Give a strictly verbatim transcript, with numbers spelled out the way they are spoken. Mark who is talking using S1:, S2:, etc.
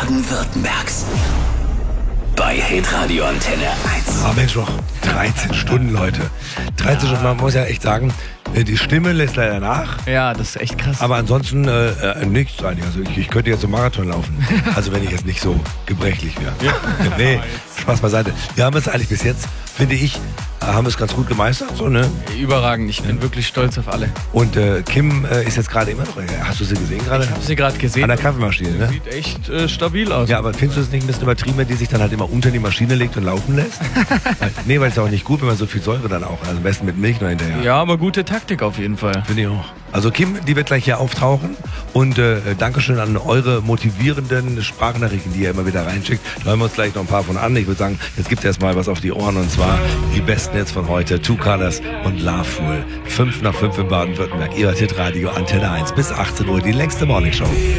S1: Baden-Württembergs. Bei Hitradio Antenne eins.
S2: Ah Mensch, noch dreizehn Stunden, Leute. dreizehn Stunden, man muss ja echt sagen, die Stimme lässt leider nach.
S3: Ja, das ist echt krass.
S2: Aber ansonsten äh, äh, nichts eigentlich. Also ich, ich könnte jetzt einen Marathon laufen. Also wenn ich jetzt nicht so gebrechlich wäre. Ja. Nee, Spaß beiseite. Wir haben es eigentlich bis jetzt, finde ich, haben wir es ganz gut gemeistert. So, ne?
S3: Überragend, ich bin ja. wirklich stolz auf alle.
S2: Und äh, Kim äh, ist jetzt gerade immer noch, hast du sie gesehen gerade?
S3: Ich habe sie gerade gesehen.
S2: An der Kaffeemaschine, ne?
S3: Sieht echt äh, stabil aus.
S2: Ja, aber findest du es nicht ein bisschen übertrieben, wenn die sich dann halt immer unter die Maschine legt und laufen lässt? weil, nee, weil es ist auch nicht gut, wenn man so viel Säure dann auch, also am besten mit Milch noch hinterher.
S3: Ja, aber gute Taktik auf jeden Fall.
S2: Finde ich auch. Also Kim, die wird gleich hier auftauchen und äh, Dankeschön an eure motivierenden Sprachnachrichten, die ihr immer wieder reinschickt. Da hören wir uns gleich noch ein paar von an. Ich würde sagen, jetzt gibt es erstmal was auf die Ohren und zwar die besten jetzt von heute. Two Colors und Loveful. Fünf nach fünf in Baden-Württemberg. Ihr hört Hitradio Antenne eins bis achtzehn Uhr, die längste Morningshow.